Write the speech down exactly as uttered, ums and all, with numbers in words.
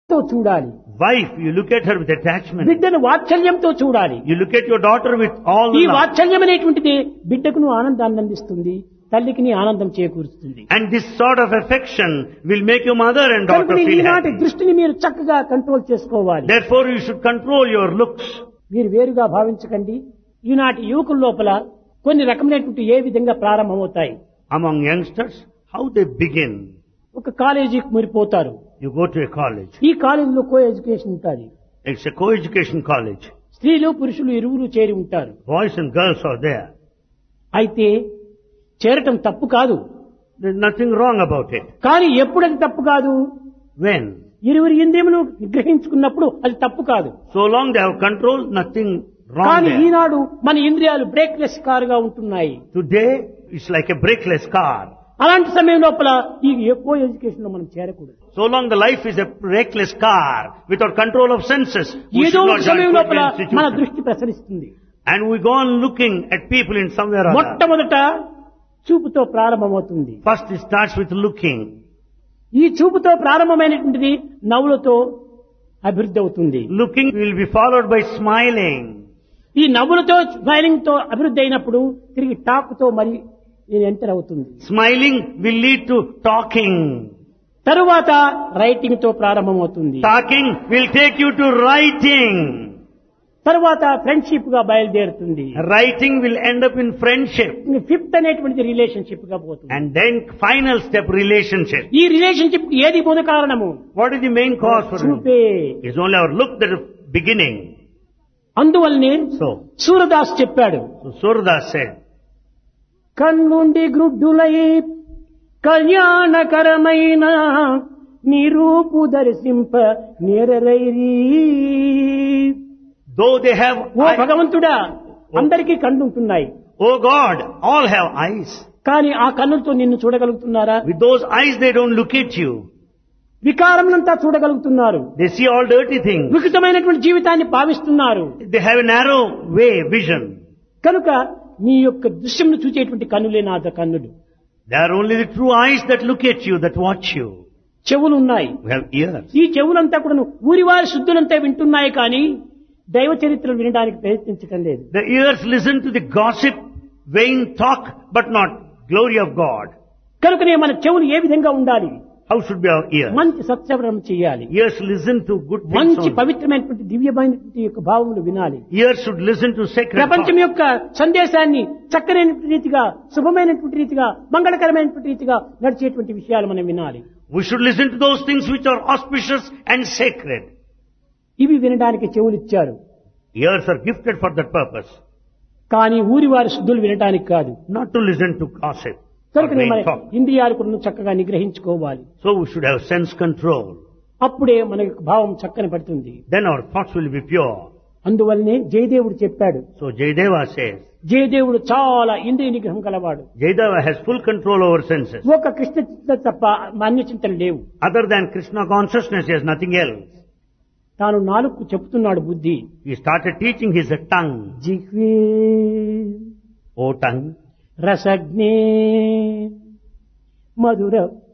తో చూడాలి. Wife, you look at her with attachment. బిడ్డను వాత్సల్యంతో చూడాలి. You look at your daughter with all ఈ love. వాత్సల్యం అనేటువంటిది బిడ్డకును ఆనందాన్ని అందిస్తుంది, తల్లికి ఆనందం చేకూరుస్తుంది. And this sort of affection will make your mother and daughter కనుక feel ఈనాటి happy. దృష్టిని మీరు చక్కగా కంట్రోల్ చేసుకోవాలి. Therefore, you should control your looks. మీరు వేరుగా భావించకండి. ఈనాటి యువకుల లోపల కొన్ని రకమైనటువంటి ఏ విధంగా ప్రారంభమవుతాయి. Among youngsters, how they begin. ఒక కాలేజీకి మీరు పోతారు. You go to a college. ఈ కాలేజీలో కో ఎడ్యుకేషన్ ఉంటుంది. It's a co-education college. స్త్రీలు పురుషులు ఇరువురు చేరి ఉంటారు. Boys and girls are there. అయితే చేరటం తప్పు కాదు. There's nothing wrong about it. కానీ ఎప్పుడది తప్పు కాదు? When? ఇరువురి ఇంద్రియములు నిగ్రహించుకున్నప్పుడు అది తప్పు కాదు. So long they have control, nothing wrong కానీ there. ఈనాడు మన ఇంద్రియాలు బ్రేక్లెస్ కారుగా ఉంటున్నాయి. Today, it's like a brakeless car. అలాంటి సమయం లోపల ఈ కో ఎడ్యుకేషన్ లో మనం చేరకూడదు. So long the life is a brakeless car without control of senses. We ఏదో should ఒక not join సమయం లోపల co-education మన institution. దృష్టి ప్రసరిస్తుంది. And we go on looking at people in somewhere or other. మొట్టమొదట చూపుతో ప్రారంభమవుతుంది. First it starts with looking. ఈ చూపుతో ప్రారంభమైనటువంటిది నవ్వులతో అభివృద్ధి అవుతుంది. Looking will be followed by smiling. ఈ నవ్వులతో స్మైలింగ్ తో అభివృద్ధి అయినప్పుడు తిరిగి టాక్ తో మరి ఎంటర్ అవుతుంది. Smiling will lead to talking. తరువాత రైటింగ్ తో ప్రారంభమవుతుంది. Talking will take you to writing. తరువాత ఫ్రెండ్షిప్ గా బయలుదేరుతుంది. Writing will end up in friendship. Fifth అనేటువంటిది రిలేషన్షిప్ గా పోతుంది. And then final step, relationship. ఈ రిలేషన్షిప్ ఏది మూల కారణము? What is the main cause for it? చూపే. It's only our look that is beginning. అందువల్లనే So, సూరదాస్ చెప్పాడు, so Surdas said, కన్నుండి గ్రుడ్డులై కళ్యాణకరమైన నిరూపు దర్శింప నేరరైరీ. though they have oh eyes, భగవంతుడా, అందరికీ కన్నుంటున్నాయి. oh God, all have eyes. కానీ ఆ కన్నులతో నిన్ను చూడగలుగుతున్నారా? With those eyes they don't look at you. వికారమునంతా చూడగలుగుతున్నారు. They see all dirty things. వికృతమైనటువంటి జీవితాన్ని భావిస్తున్నారు. They have a narrow way, vision. కనుక నీ యొక్క దృశ్యంను చూచేటువంటి కన్నులే నా కన్నులు. They are only the true eyes that look at you, that watch you. చెవులు ఉన్నాయి. We have ears. ఈ చెవులంతా కూడా ఊరివారి శుద్ధులంతా వింటున్నాయి, కానీ దైవ చరిత్రలు వినడానికి ప్రయత్నించడం లేదు. The ears listen to the gossip, vain talk, but not glory of God. కనుకనే మన చెవులు ఏ విధంగా ఉండాలి? How should be our ears? మంచి సత్సవరం చేయాలి. Ears listen to good things మంచి only. పవిత్రమైనటువంటి దివ్యమైనటువంటి యొక్క భావములు వినాలి. Ears should listen to sacred ప్రపంచం thoughts. యొక్క సందేశాన్ని చక్కనైనటువంటి రీతిగా, శుభమైనటువంటి రీతిగా, మంగళకరమైనటువంటి రీతిగా నడిచేటువంటి విషయాలు మనం వినాలి. We should listen to those things which are auspicious and sacred. ఇవి వినడానికి చెవులు ఇచ్చారు. Ears are gifted for that purpose, కానీ ఊరివారి శుద్ధులు వినడానికి కాదు. not to listen to gossip or కనుకనే vain మన talk. ఇంద్రియాలు కూడా చక్కగా నిగ్రహించుకోవాలి. So we should have sense control. అప్పుడే మన యొక్క భావం చక్కని పడుతుంది. Then our thoughts will be pure. అందువల్లనే జయదేవుడు చెప్పాడు, So Jayadeva says, జయదేవుడు చాలా ఇంద్రియ నిగ్రహం కలవాడు. Jayadeva has full control over senses. ఒక కృష్ణ చింత తప్ప అన్య చింతలు లేవు. Other than Krishna consciousness, he has nothing else. తాను నాలుగు చెప్తున్నాడు బుద్ధి. He started teaching his tongue. జిహ్వే O tongue, రసజ్ఞే Mathura